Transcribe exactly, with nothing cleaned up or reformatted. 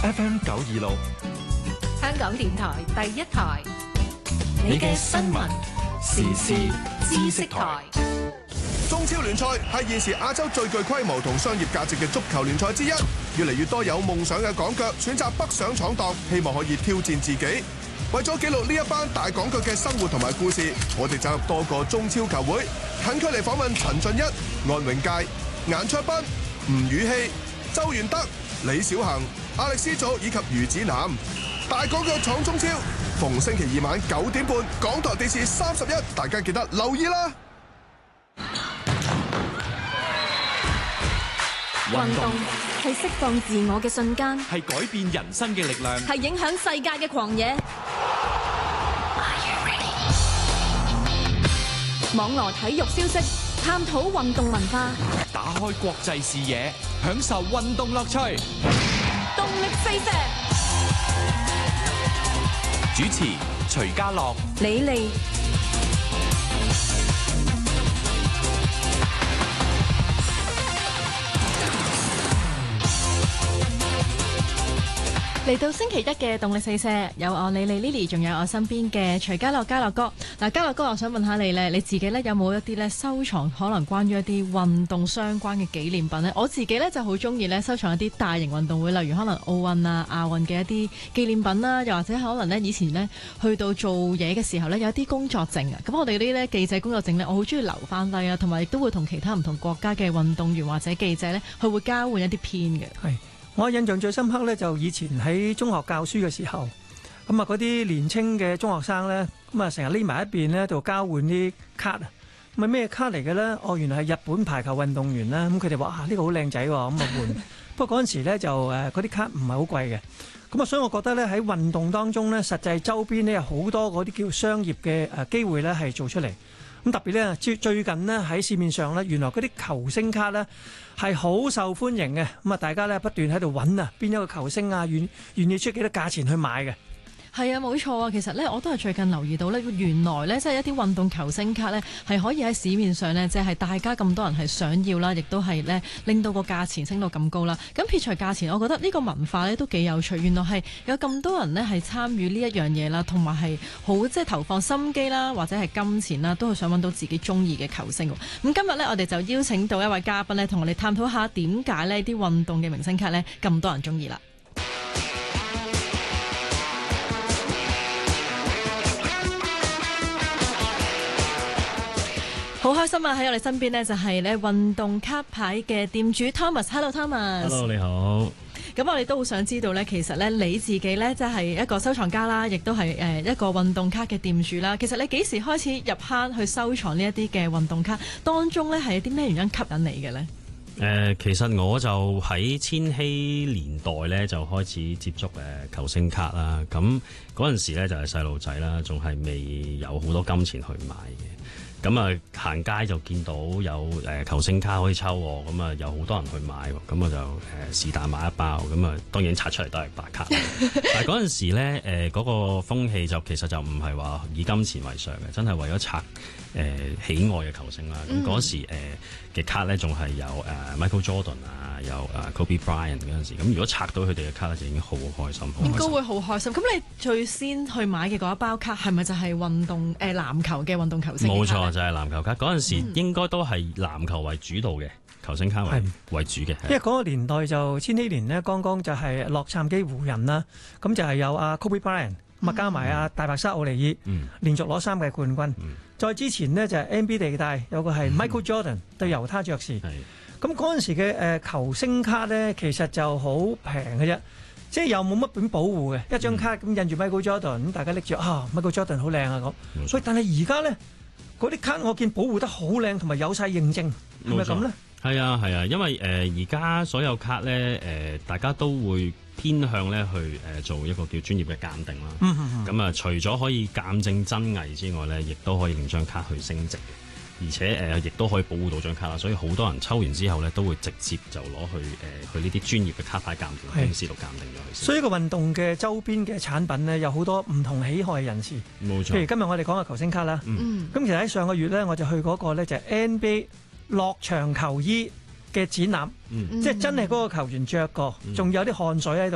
F M 九二六， 香港電台第一台，你嘅新聞時事知識台。 中超聯賽係現時亞洲最具規模同商業價值嘅足球聯賽之一，越嚟越多有夢想嘅港腳選擇北上闖蕩，希望可以挑戰自己。為咗記錄呢一班大港腳嘅生活同埋故事，我哋走入多個中超球會，近距離訪問陳俊一、安永佳、顏卓彬、吳宇希、周元德、李小恒、阿力斯祖以及余子南。大港腳闖中超，逢星期二晚九點半，港台電視三十一，大家記得留意啦。 運動係釋放自我嘅瞬間， 係改變人生嘅力量， 係影響世界嘅狂野。網羅體育消息，探討運動文化， 打開國際視野，享受運動樂趣。 動力四射。 主持徐家樂、 李利。嚟到星期一嘅動力四射，有我李麗 Lily， 仲有我身邊嘅徐家樂家樂哥。嗱，家樂哥，我想問下你咧，你自己咧有冇一啲咧收藏可能關於一啲運動相關嘅紀念品咧？我自己咧就好中意咧收藏一啲大型運動會，例如可能奧運啊、亞運嘅一啲紀念品啦，又或者可能咧以前咧去到做嘢嘅時候咧有一啲工作證啊。咁我哋呢啲咧記者工作證咧，我好中意留翻低啊，同埋亦都會同其他唔同國家嘅運動員或者記者咧，佢會交換一啲片嘅。 係。我印象最深刻咧，就以前喺中學教書嘅時候，咁啊嗰啲年青嘅中學生咧，咁啊成日匿埋一邊咧，度交換啲卡啊，咁啊咩卡嚟嘅咧？哦，原來係日本排球運動員啦，咁佢哋話啊呢個好靚仔喎，咁啊換。不過嗰陣時咧就誒嗰啲卡唔係好貴嘅，咁啊所以我覺得咧喺運動當中咧，實際周邊咧有好多嗰啲叫商業嘅誒機會咧係做出嚟。咁特別咧，最最近呢，喺市面上咧，原來嗰啲球星卡咧係好受歡迎嘅。咁啊，大家咧不斷喺度揾啊，邊一個球星啊，願願意出幾多價錢去買嘅。 係啊，冇錯啊！其實咧，我都係最近留意到咧，原來咧即係一啲運動球星卡咧係可以喺市面上咧，即係大家咁多人係想要啦，亦都係咧令到個價錢升到咁高啦。咁撇除價錢，我覺得呢個文化咧都幾有趣。原來係有咁多人咧係參與呢一樣嘢啦，同埋係好即係投放心機啦，或者係金錢啦，都係想揾到自己中意嘅球星。咁今日咧，我哋就邀請到一位嘉賓咧，同我哋探討下點解呢啲運動嘅明星卡咧咁多人中意啦。好開心啊！喺我哋身邊呢，就係咧運動卡牌嘅店主 Thomas。Hello Thomas。 Hello 你好。 咁我哋都好想知道咧，其實咧你自己咧即係一個收藏家啦，亦都係誒一個運動卡嘅店主啦。其實你幾時開始入坑去收藏呢一啲嘅運動卡？當中咧係有啲咩原因吸引你嘅咧？ 誒、呃，其實我就喺千禧年代咧就開始接觸誒球星卡啦。咁嗰陣時咧就係細路仔啦，仲係未有好多金錢去買嘅。咁啊，行街就見到有誒球星卡可以抽喎，咁啊有好多人去買喎，咁我就誒是但買一包，咁啊當然拆出嚟都係白卡。但係嗰陣時咧，誒嗰個風氣就其實就唔係話以金錢為上嘅，真係為咗拆誒喜愛嘅球星啦。咁嗰時誒嘅卡咧仲係有誒 Michael Jordan 啊，有誒 Kobe Bryant 嗰陣時，咁如果拆到佢哋嘅卡咧，就已經好開心。 應該會好開心。咁你最先去買嘅嗰一包卡係咪就係運動誒籃球嘅運動球星？ 冇錯。就係籃球卡，嗰陣時應該都係籃球為主導嘅，球星卡為為主嘅。 因為嗰個年代就千禧年呢，剛剛就係洛杉磯湖人啦，咁就係有阿 Kobe Bryant，咁啊加埋阿大白鯊奧尼爾，嗯、連續攞三屆冠軍。嗯、再之前呢，就係 N B A 地帶有個係 Michael Jordan、嗯、對猶他爵士。咁嗰陣時嘅誒球星卡咧，其實就好平嘅啫，即係又冇乜本保護嘅，一張卡咁印住 Michael Jordan，咁大家拎住啊 Michael Jordan 好靚啊咁。所以但係而家咧。嗰啲卡我見保護得好靚，同埋有晒認證，係咪咁咧？ 係啊係啊，因為誒而家所有卡咧誒、呃，大家都會偏向咧去誒、呃、做一個叫專業嘅鑑定啦。咁啊、嗯嗯，除咗可以鑑證真偽之外咧，亦都可以令張卡去升值嘅。而且誒亦都可以保護到張卡啦，所以好多人抽完之後咧，都會直接就攞去誒、呃、去呢啲專業嘅卡牌鑑定公司度鑑定咗佢先。 所以個運動嘅周邊嘅產品咧，有好多唔同喜好嘅人士。 冇錯。 譬如今日我哋講嘅球星卡啦，咁、嗯、其實喺上個月咧，我就去嗰個咧就係 N B A 落場球衣嘅展覽，嗯、即係真係嗰個球員着過，仲、嗯、有啲汗水喺度。